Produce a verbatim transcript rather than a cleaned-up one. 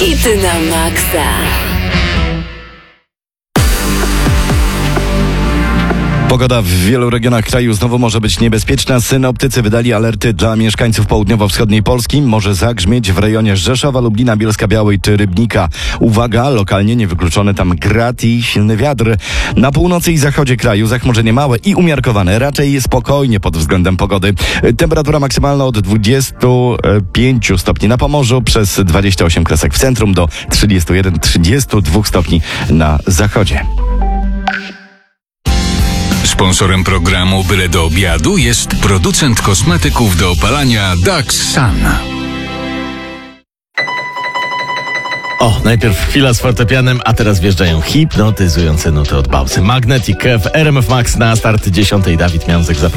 Hity na maksa. Pogoda w wielu regionach kraju znowu może być niebezpieczna. Synoptycy wydali alerty dla mieszkańców południowo-wschodniej Polski. Może zagrzmieć w rejonie Rzeszowa, Lublina, Bielska-Białej czy Rybnika. Uwaga, lokalnie niewykluczony tam grad i silny wiatr. Na północy i zachodzie kraju zachmurzenie małe i umiarkowane. Raczej spokojnie pod względem pogody. Temperatura maksymalna od dwudziestu pięciu stopni na Pomorzu, przez dwadzieścia osiem kresek w centrum do trzydziestu jeden do trzydziestu dwóch stopni na zachodzie. Sponsorem programu Byle do obiadu jest producent kosmetyków do opalania Dax Sun. O, najpierw chwila z fortepianem, a teraz wjeżdżają hipnotyzujące nuty od Bałsy. Magnetic w R M F Max na start dziesiątej. Dawid Miązek, zapraszam.